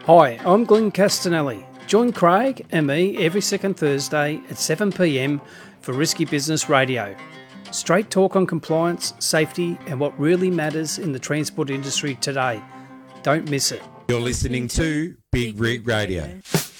Hi, I'm Glenn Castanelli. Join Craig and me every second Thursday at 7 p.m. for Risky Business Radio. Straight talk on compliance, safety and what really matters in the transport industry today. Don't miss it. You're listening to Big Rig Radio.